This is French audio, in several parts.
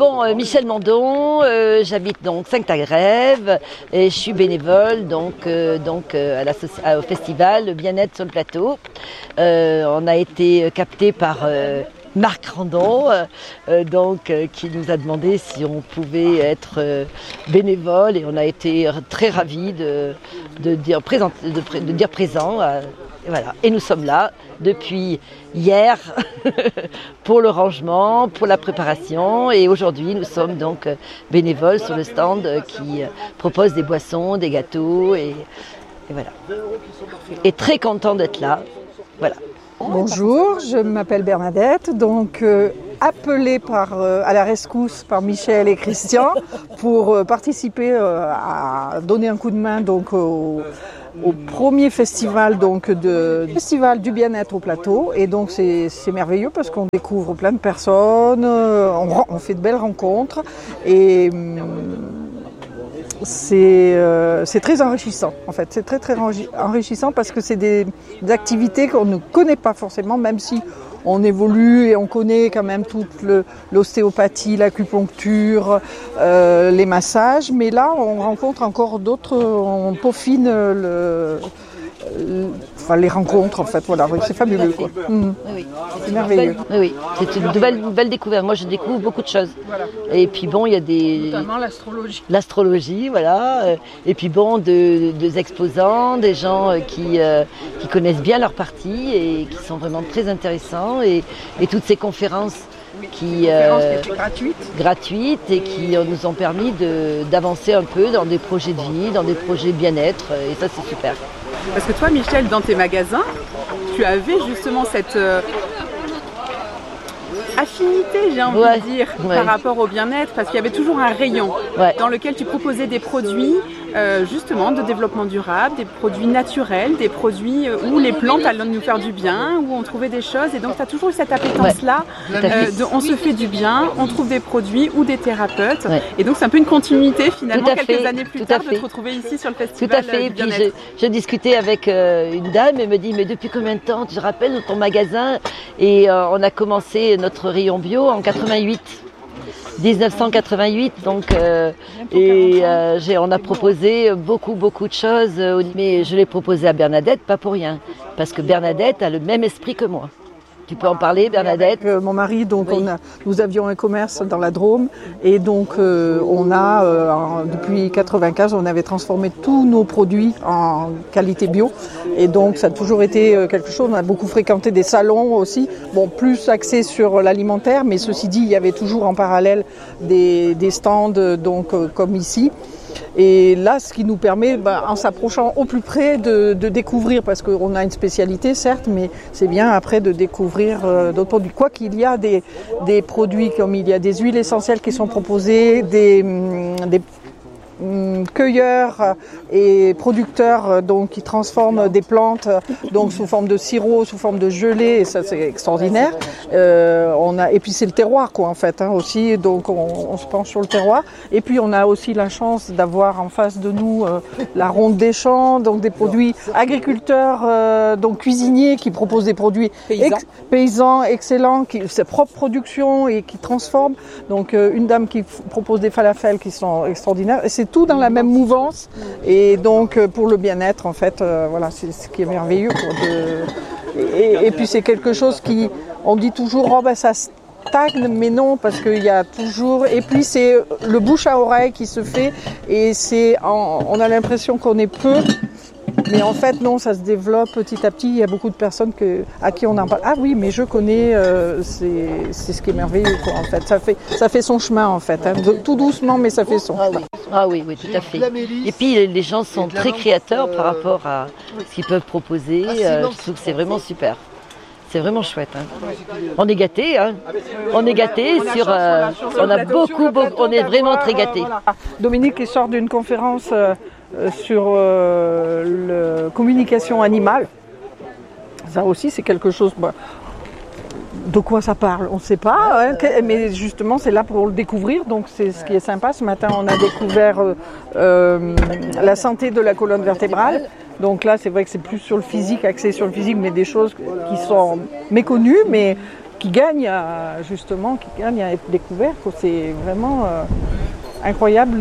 Michel Mandon, j'habite donc Saint-Agrève et je suis bénévole au festival Bien-être sur le plateau. On a été capté par Marc Randon, qui nous a demandé si on pouvait être bénévole, et on a été très ravis de dire présent. Voilà. Et nous sommes là depuis hier pour le rangement, pour la préparation, et aujourd'hui nous sommes donc bénévoles sur le stand qui propose des boissons, des gâteaux, et voilà. Et très content d'être là. Voilà. Bonjour, je m'appelle Bernadette, appelée à la rescousse par Michel et Christian pour participer à donner un coup de main au premier festival festival du bien-être au plateau, et donc c'est merveilleux parce qu'on découvre plein de personnes, on fait de belles rencontres, et c'est très enrichissant en fait, c'est très enrichissant parce que c'est des activités qu'on ne connaît pas forcément, même si on évolue et on connaît quand même toute l'ostéopathie, l'acupuncture, les massages, mais là on rencontre encore d'autres, on peaufine les rencontres en fait, voilà, c'est fabuleux quoi. Oui. C'est merveilleux. Oui, c'est une belle découverte. Moi je découvre beaucoup de choses. Voilà. Et puis il y a notamment l'astrologie, voilà. Et puis des exposants, des gens qui connaissent bien leur partie et qui sont vraiment très intéressants, et toutes ces conférences qui étaient gratuites et qui nous ont permis d'avancer un peu dans des projets de vie, dans des projets bien-être, et ça c'est super. Parce que toi, Michel, dans tes magasins, tu avais justement cette affinité, j'ai envie de dire, par rapport au bien-être, parce qu'il y avait toujours un rayon dans lequel tu proposais des produits justement de développement durable, des produits naturels, des produits où les plantes allaient nous faire du bien, où on trouvait des choses, et donc tu as toujours eu cette appétence-là, on se fait du bien, on trouve des produits ou des thérapeutes, et donc c'est un peu une continuité finalement, quelques années plus tard, de te retrouver ici sur le festival. Tout à fait, et puis je discutais avec une dame, elle me dit, mais depuis combien de temps tu te rappelles de ton magasin? Et on a commencé notre rayon bio en 1988, on a proposé beaucoup de choses, mais je l'ai proposé à Bernadette, pas pour rien, parce que Bernadette a le même esprit que moi. Tu peux en parler, Bernadette? Avec mon mari, nous avions un commerce dans la Drôme, et donc depuis 1995, on avait transformé tous nos produits en qualité bio, et donc ça a toujours été quelque chose. On a beaucoup fréquenté des salons aussi, plus axés sur l'alimentaire, mais ceci dit, il y avait toujours en parallèle des stands comme ici. Et là, ce qui nous permet, en s'approchant au plus près, de découvrir, parce qu'on a une spécialité certes, mais c'est bien après de découvrir d'autres produits. Quoi qu'il y a des produits, comme il y a des huiles essentielles qui sont proposées, des cueilleurs et producteurs qui transforment des plantes sous forme de sirop, sous forme de gelée, et ça c'est extraordinaire. Et puis c'est le terroir en fait aussi, donc on se penche sur le terroir. Et puis on a aussi la chance d'avoir en face de nous la Ronde des Champs, donc des produits agriculteurs, cuisiniers qui proposent des produits paysans excellents, c'est propre production et qui transforment. Donc une dame qui propose des falafels qui sont extraordinaires. Et c'est tout dans la même mouvance, et donc pour le bien-être en fait, c'est ce qui est merveilleux et puis c'est quelque chose on dit toujours ça stagne, mais non, parce qu'il y a toujours, et puis c'est le bouche à oreille qui se fait, et on a l'impression qu'on est peu. Mais en fait, non, ça se développe petit à petit. Il y a beaucoup de personnes à qui on en parle. Ah oui, mais je connais, c'est ce qui est merveilleux, en fait. Ça fait son chemin, en fait. Tout doucement, mais ça fait son chemin. Ah oui, tout à fait. Et puis, les gens sont très créateurs par rapport à ce qu'ils peuvent proposer. Je trouve que c'est vraiment super. C'est vraiment chouette. On est gâtés. On est gâtés on est vraiment très gâtés. Voilà. Dominique il sort d'une conférence sur la communication animale. Ça aussi, c'est quelque chose. De quoi ça parle, on ne sait pas, mais justement c'est là pour le découvrir, donc c'est ce qui est sympa. Ce matin on a découvert la santé de la colonne vertébrale, donc là c'est vrai que c'est plus sur le physique, axé sur le physique, mais des choses qui sont méconnues, mais qui gagne justement, à être découvert. C'est vraiment incroyable.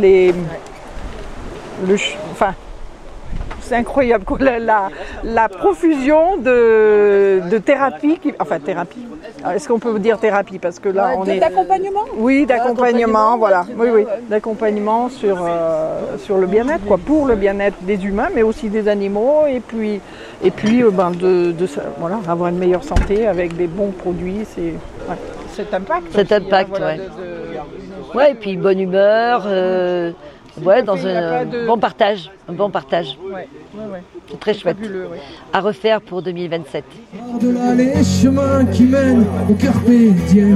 C'est incroyable la profusion de thérapie. Thérapie. Est-ce qu'on peut dire thérapie? Parce que là, on est d'accompagnement. Oui, d'accompagnement, voilà. Oui, d'accompagnement sur le bien-être, quoi, pour le bien-être des humains, mais aussi des animaux, et puis voilà, avoir une meilleure santé avec des bons produits. Cet impact. Cet aussi, impact, voilà, ouais, et puis bonne humeur. Dans un bon partage. Ouais. C'est très chouette. Ouais. À refaire pour 2027. Par-delà les chemins qui mènent au cœur pédien.